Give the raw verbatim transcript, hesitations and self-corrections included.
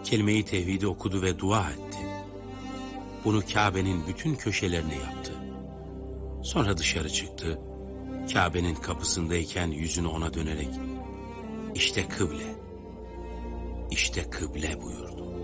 kelime-i tevhidi okudu ve dua etti. Bunu Kabe'nin bütün köşelerine yaptı. Sonra dışarı çıktı. Kabe'nin kapısındayken yüzünü ona dönerek, "İşte kıble, işte kıble" buyurdu.